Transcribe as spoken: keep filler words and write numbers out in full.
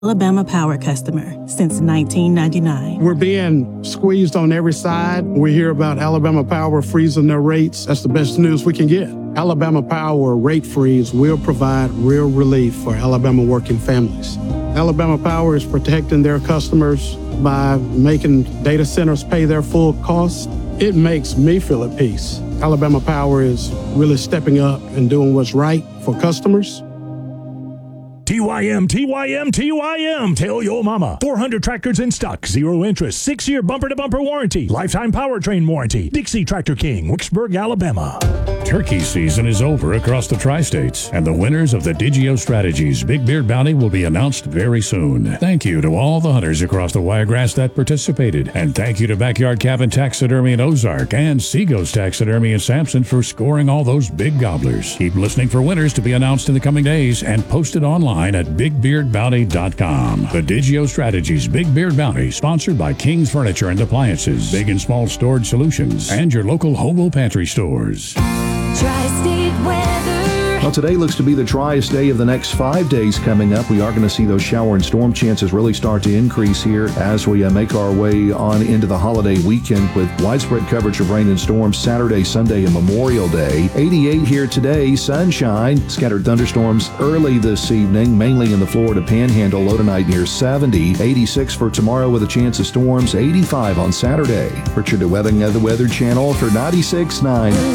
Alabama Power customer since nineteen ninety-nine. We're being squeezed on every side. We hear about Alabama Power freezing their rates. That's the best news we can get. Alabama Power rate freeze will provide real relief for Alabama working families. Alabama Power is protecting their customers by making data centers pay their full costs. It makes me feel at peace. Alabama Power is really stepping up and doing what's right for customers. T Y M, T Y M, T Y M. Tell your mama. four hundred tractors in stock, zero interest, six-year bumper-to-bumper warranty, lifetime powertrain warranty. Dixie Tractor King, Wicksburg, Alabama. Turkey season is over across the tri-states, and the winners of the Digio Strategies Big Beard Bounty will be announced very soon. Thank you to all the hunters across the Wiregrass that participated, and thank you to Backyard Cabin Taxidermy in Ozark and Seago's Taxidermy in Sampson for scoring all those big gobblers. Keep listening for winners to be announced in the coming days and posted online at big beard bounty dot com. The Digio Strategies Big Beard Bounty, sponsored by King's Furniture and Appliances, Big and Small Storage Solutions, and your local Hobo Pantry stores. Tri-State weather. Well, today looks to be the driest day of the next five days coming up. We are going to see those shower and storm chances really start to increase here as we uh, make our way on into the holiday weekend with widespread coverage of rain and storms Saturday, Sunday, and Memorial Day. eighty-eight here today, sunshine, scattered thunderstorms early this evening, mainly in the Florida Panhandle, low tonight near seventy. eighty-six for tomorrow with a chance of storms, eighty-five on Saturday. Richard DeWething of the Weather Channel for ninety-six point nine.